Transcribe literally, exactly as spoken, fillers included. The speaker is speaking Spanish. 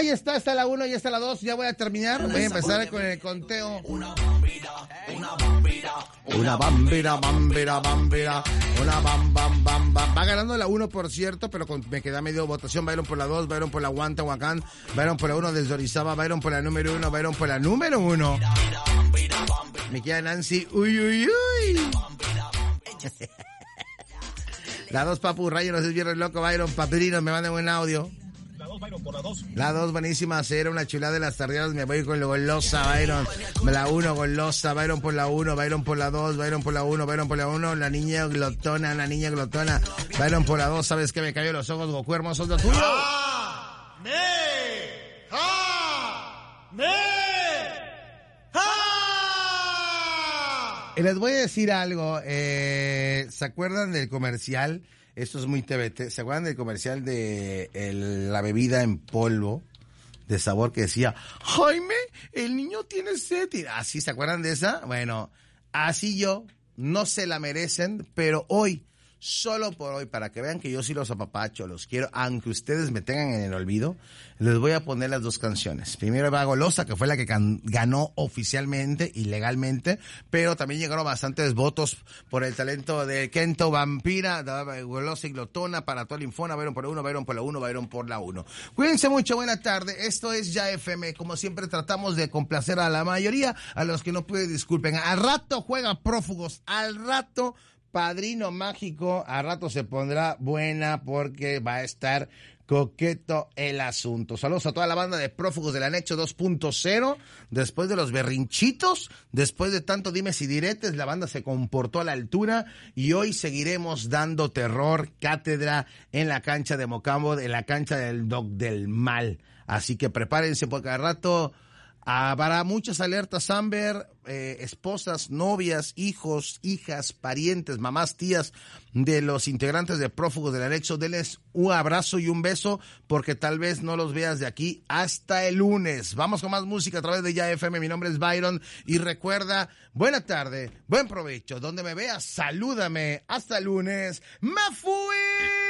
Ahí está, está la uno y está la dos. Ya voy a terminar. Voy a empezar con el conteo. Una bambira, una bambira. Una bambira, bambira, bambira. Una bam, bam, bam, bam. Va ganando la uno, por cierto, pero con, me queda medio votación. Byron por la dos, Byron por la Guantahuacán, Byron por la uno desde Orizaba, Byron por la número uno, Byron por la número uno. Me queda Nancy. Uy, uy, uy. La dos, Papu, Rayo, no sé, viernes loco, Byron, Papirino, me manda buen audio. La dos, Byron, por la dos. La dos, buenísima, era una chulada de las tardeadas, me voy con lo golosa, Byron. La uno, golosa, Byron por la uno, Byron por la dos, Byron por la uno, Byron por la uno, la niña glotona, la niña glotona, Byron por la dos, ¿sabes qué? Me cayó los ojos, Goku hermoso, lo tuyo. ¡Ah! ¡Me! ¡Ah! ¡Me! Y les voy a decir algo, eh, ¿se acuerdan del comercial? Esto es muy T V T, ¿se acuerdan del comercial de el, la bebida en polvo de sabor que decía, Jaime, el niño tiene sed? ¿Así se acuerdan de esa? Bueno, así yo, no se la merecen, pero hoy, solo por hoy, para que vean que yo sí los apapacho, los quiero, aunque ustedes me tengan en el olvido, les voy a poner las dos canciones. Primero va Golosa, que fue la que can- ganó oficialmente y legalmente, pero también llegaron bastantes votos por el talento de Kento Vampira, Golosa y Glotona, para toda la Infona, Byron por la uno, Byron por la uno, Byron por la uno. Cuídense mucho, buena tarde, esto es Ya F M, como siempre tratamos de complacer a la mayoría, a los que no pueden, disculpen. Al rato juega Prófugos, al rato Padrino Mágico, a rato se pondrá buena porque va a estar coqueto el asunto. Saludos a toda la banda de Prófugos del Anexo dos punto cero. Después de los berrinchitos, después de tanto dimes y diretes, la banda se comportó a la altura y hoy seguiremos dando terror, cátedra en la cancha de Mocambo, en la cancha del Doc del Mal. Así que prepárense porque al rato Ah, para muchas alertas Amber, eh, esposas, novias, hijos, hijas, parientes, mamás, tías de los integrantes de Prófugos del Anexo, denles un abrazo y un beso porque tal vez no los veas de aquí hasta el lunes. Vamos con más música a través de Ya F M. Mi nombre es Byron y recuerda, buena tarde, buen provecho. Donde me veas, salúdame. Hasta el lunes. ¡Me fui!